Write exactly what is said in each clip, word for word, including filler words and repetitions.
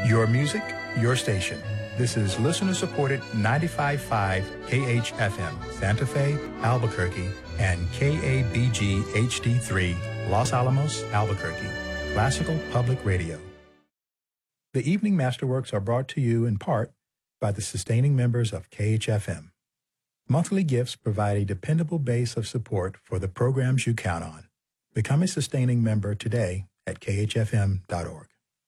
Your music, your station. This is listener-supported ninety-five point five K H F M, Santa Fe, Albuquerque, and K A B G H D three, Los Alamos, Albuquerque. Classical Public Radio. The Evening Masterworks are brought to you in part by the sustaining members of K H F M. Monthly gifts provide a dependable base of support for the programs you count on. Become a sustaining member today at K H F M dot org.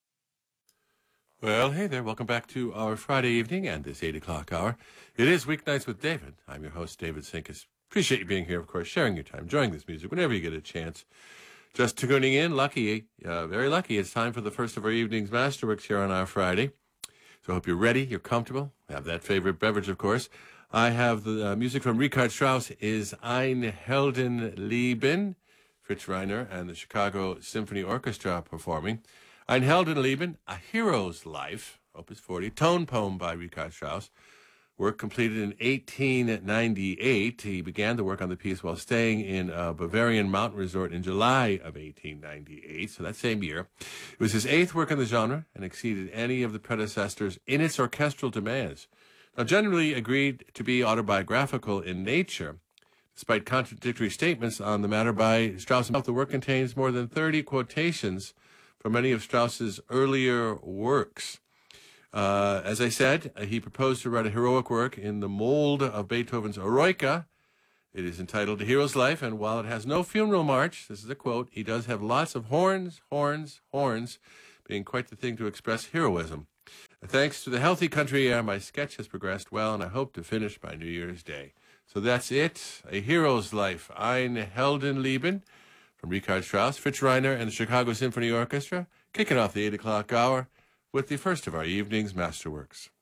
Well, hey there. Welcome back to our Friday evening and this eight o'clock hour. It is Weeknights with David. I'm your host, David Sinkus. Appreciate you being here, of course, sharing your time, enjoying this music whenever you get a chance. Just tuning in, lucky, uh, very lucky. It's time for the first of our evening's Masterworks here on our Friday. So I hope you're ready, you're comfortable, have that favorite beverage, of course. I have the uh, music from Richard Strauss is Ein Heldenleben, Fritz Reiner and the Chicago Symphony Orchestra performing. Ein Heldenleben, A Hero's Life, Opus forty, tone poem by Richard Strauss. Work completed in eighteen ninety-eight. He began the work on the piece while staying in a Bavarian mountain resort in July of eighteen ninety-eight, so that same year. It was his eighth work in the genre and exceeded any of the predecessors in its orchestral demands. Now, generally agreed to be autobiographical in nature, despite contradictory statements on the matter by Strauss himself, the work contains more than thirty quotations from many of Strauss's earlier works. Uh, as I said, uh, he proposed to write a heroic work in the mold of Beethoven's Eroica. It is entitled A Hero's Life, and while it has no funeral march, this is a quote, he does have lots of horns, horns, horns, being quite the thing to express heroism. Thanks to the healthy country air, my sketch has progressed well, and I hope to finish by New Year's Day. So that's it. A Hero's Life, Ein Heldenleben, from Richard Strauss, Fritz Reiner, and the Chicago Symphony Orchestra, kicking off the eight o'clock hour with the first of our evening's Masterworks.